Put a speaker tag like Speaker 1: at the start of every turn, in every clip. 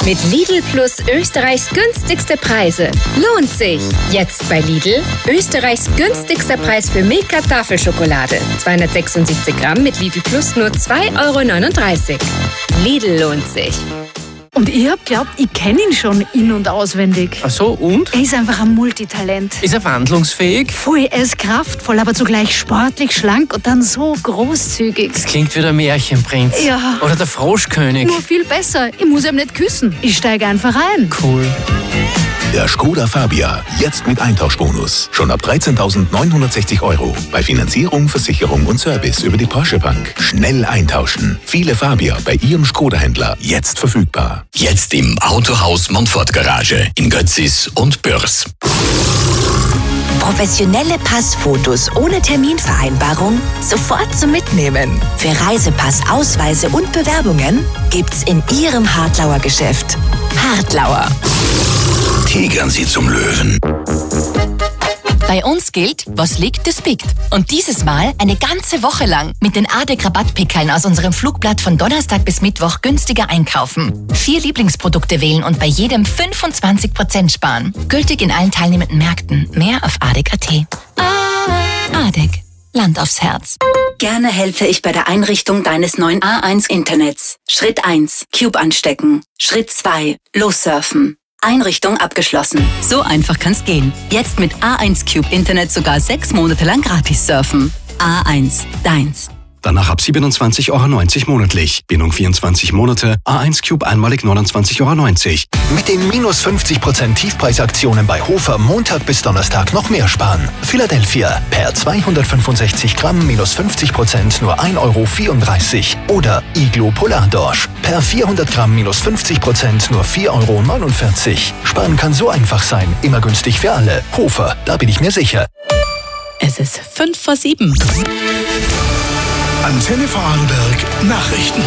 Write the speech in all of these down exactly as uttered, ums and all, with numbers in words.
Speaker 1: Mit Lidl Plus Österreichs günstigste Preise. Lohnt sich. Jetzt bei Lidl Österreichs günstigster Preis für Milka Tafelschokolade. zweihundertsechsundsiebzig Gramm mit Lidl Plus nur zwei Euro neununddreißig. Lidl lohnt sich.
Speaker 2: Und ich hab glaubt, ich kenne ihn schon in- und auswendig.
Speaker 3: Ach so, und?
Speaker 2: Er ist einfach ein Multitalent.
Speaker 3: Ist er wandlungsfähig?
Speaker 2: Voll, er ist kraftvoll, aber zugleich sportlich, schlank und dann so großzügig.
Speaker 3: Das klingt wie der Märchenprinz.
Speaker 2: Ja.
Speaker 3: Oder der Froschkönig.
Speaker 2: Nur viel besser. Ich muss ihm nicht küssen. Ich steige einfach ein.
Speaker 3: Cool.
Speaker 4: Der Skoda Fabia, jetzt mit Eintauschbonus. Schon ab dreizehntausendneunhundertsechzig Euro. Bei Finanzierung, Versicherung und Service über die Porsche Bank. Schnell eintauschen. Viele Fabia bei Ihrem Skoda-Händler jetzt verfügbar.
Speaker 5: Jetzt im Autohaus Montfort Garage in Götzis und Bürs.
Speaker 6: Professionelle Passfotos ohne Terminvereinbarung sofort zum Mitnehmen. Für Reisepass, Ausweise und Bewerbungen gibt's in Ihrem Hartlauer Geschäft. Hartlauer.
Speaker 5: Tigern Sie zum Löwen.
Speaker 7: Bei uns gilt, was liegt, das biegt. Und dieses Mal eine ganze Woche lang mit den A D E C-Rabattpickeln aus unserem Flugblatt von Donnerstag bis Mittwoch günstiger einkaufen. Vier Lieblingsprodukte wählen und bei jedem fünfundzwanzig Prozent sparen. Gültig in allen teilnehmenden Märkten. Mehr auf A D E C punkt A T. A D E C. Land aufs Herz.
Speaker 8: Gerne helfe ich bei der Einrichtung deines neuen A eins Internets. Schritt eins. Cube anstecken. Schritt zwei. Lossurfen. Einrichtung abgeschlossen. So einfach kann's gehen. Jetzt mit A eins Cube Internet sogar sechs Monate lang gratis surfen. A eins, deins.
Speaker 9: Danach ab siebenundzwanzig Euro neunzig monatlich. Bindung vierundzwanzig Monate. A eins Cube einmalig neunundzwanzig Euro neunzig.
Speaker 10: Mit den minus fünfzig Prozent Tiefpreisaktionen bei Hofer Montag bis Donnerstag noch mehr sparen. Philadelphia per zweihundertfünfundsechzig Gramm minus fünfzig Prozent nur ein Euro vierunddreißig. Oder Iglo Polardorsch per vierhundert Gramm minus fünfzig Prozent nur vier Euro neunundvierzig. Sparen kann so einfach sein. Immer günstig für alle. Hofer, da bin ich mir sicher.
Speaker 11: Es ist fünf vor sieben.
Speaker 12: Antenne Vorarlberg Nachrichten.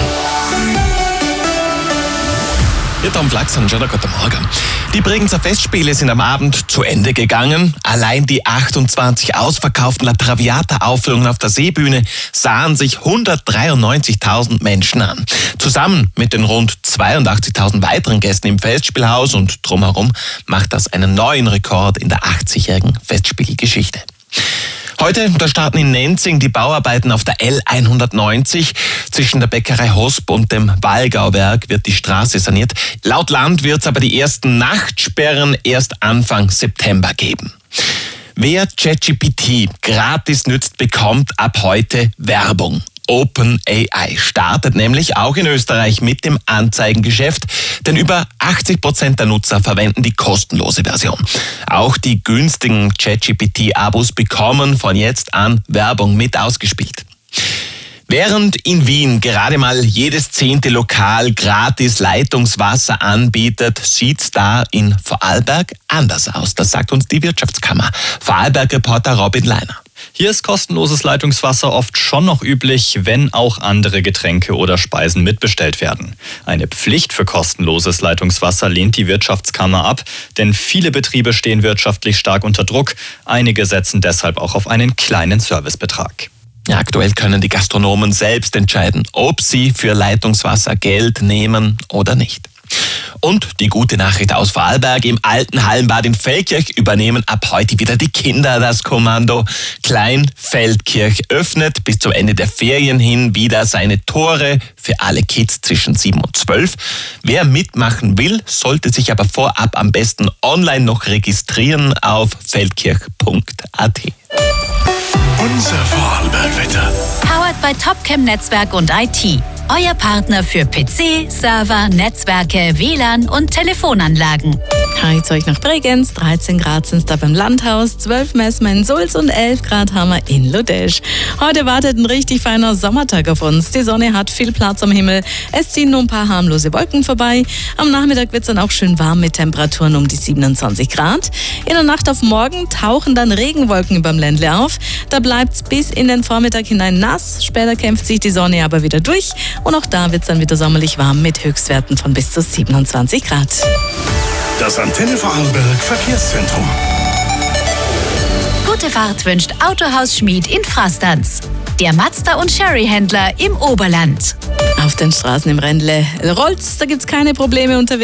Speaker 13: Ja, Tom Flachsen, schönen guten Morgen. Die Bregenzer Festspiele sind am Abend zu Ende gegangen. Allein die achtundzwanzig ausverkauften La Traviata-Aufführungen auf der Seebühne sahen sich hundertdreiundneunzigtausend Menschen an. Zusammen mit den rund zweiundachtzigtausend weiteren Gästen im Festspielhaus und drumherum macht das einen neuen Rekord in der achtzigjährigen Festspielgeschichte. Heute, da starten in Nenzing die Bauarbeiten auf der L hundertneunzig. Zwischen der Bäckerei Hosp und dem Wallgauwerk wird die Straße saniert. Laut Land wird es aber die ersten Nachtsperren erst Anfang September geben. Wer ChatGPT gratis nützt, bekommt ab heute Werbung. OpenAI startet nämlich auch in Österreich mit dem Anzeigengeschäft, denn über achtzig Prozent der Nutzer verwenden die kostenlose Version. Auch die günstigen ChatGPT-Abos bekommen von jetzt an Werbung mit ausgespielt. Während in Wien gerade mal jedes zehnte Lokal gratis Leitungswasser anbietet, sieht's da in Vorarlberg anders aus. Das sagt uns die Wirtschaftskammer. Vorarlberg-Reporter Robin Leiner.
Speaker 14: Hier ist kostenloses Leitungswasser oft schon noch üblich, wenn auch andere Getränke oder Speisen mitbestellt werden. Eine Pflicht für kostenloses Leitungswasser lehnt die Wirtschaftskammer ab, denn viele Betriebe stehen wirtschaftlich stark unter Druck. Einige setzen deshalb auch auf einen kleinen Servicebetrag.
Speaker 13: Ja, aktuell können die Gastronomen selbst entscheiden, ob sie für Leitungswasser Geld nehmen oder nicht. Und die gute Nachricht aus Vorarlberg: im alten Hallenbad in Feldkirch übernehmen ab heute wieder die Kinder das Kommando. Klein Feldkirch öffnet bis zum Ende der Ferien hin wieder seine Tore für alle Kids zwischen sieben und zwölf. Wer mitmachen will, sollte sich aber vorab am besten online noch registrieren auf feldkirch punkt a t.
Speaker 12: Unser Vorarlberg-Wetter.
Speaker 7: Powered by Topcam Netzwerk und I T. Euer Partner für P C, Server, Netzwerke, W L A N und Telefonanlagen.
Speaker 11: Heizt euch nach Bregenz, dreizehn Grad sind es da beim Landhaus, zwölf messen wir in Sulz und elf Grad haben wir in Ludesch. Heute wartet ein richtig feiner Sommertag auf uns. Die Sonne hat viel Platz am Himmel. Es ziehen nur ein paar harmlose Wolken vorbei. Am Nachmittag wird es dann auch schön warm mit Temperaturen um die siebenundzwanzig Grad. In der Nacht auf morgen tauchen dann Regenwolken überm Ländle auf. Da bleibt es bis in den Vormittag hinein nass. Später kämpft sich die Sonne aber wieder durch. Und auch da wird es dann wieder sommerlich warm mit Höchstwerten von bis zu siebenundzwanzig Grad.
Speaker 12: Das Antenne Vorarlberg Verkehrszentrum.
Speaker 7: Gute Fahrt wünscht Autohaus Schmied in Frastanz. Der Mazda- und Sherry-Händler im Oberland.
Speaker 11: Auf den Straßen im Rendle rollt's, da gibt's keine Probleme unterwegs.